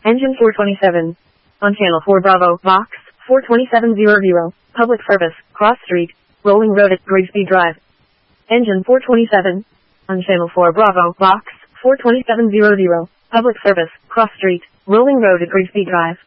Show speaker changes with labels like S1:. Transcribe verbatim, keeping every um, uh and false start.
S1: Engine four twenty-seven. On Channel four Bravo, Box four twenty-seven hundred. Public service, Cross Street, Rolling Road at Grigsby Drive. Engine four twenty-seven. On Channel four Bravo, Box four twenty-seven hundred. Public service, Cross Street, Rolling Road at Grigsby Drive.